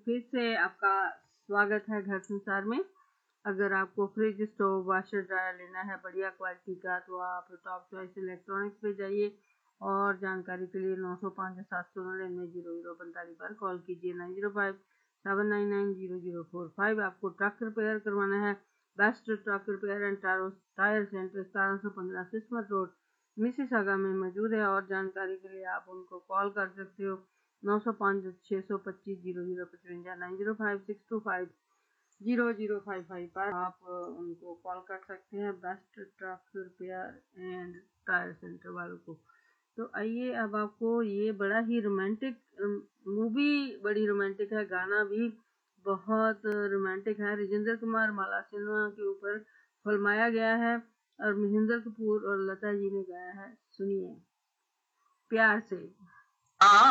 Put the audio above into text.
फिर से आपका स्वागत है घर संसार में। अगर आपको फ्रिज, स्टोव, वाशर, ड्रायर लेना है बढ़िया क्वालिटी का तो आप टॉप चॉइस इलेक्ट्रॉनिक्स पे जाइए और जानकारी के लिए 905-799-0045 पर कॉल कीजिए। 9057990045। आपको ट्रक रिपेयर करवाना है, best truck repair and tyre centre 1715 सिस्मत road Mississauga में मौजूद है और जानकारी के लिए आप उनको कॉल कर सकते हो 905-625-0055 9056250055 पर आप उनको कॉल कर सकते हैं, best truck repair and tyre centre वालों को। तो आइए अब आपको ये बड़ा ही रोमांटिक मूवी बड़ी रोमांटिक है, गाना भी बहुत रोमांटिक है। राजेंद्र कुमार माला सिन्हा के ऊपर फिल्माया गया है और महेंद्र कपूर और लता जी ने गाया है। सुनिए प्यार से।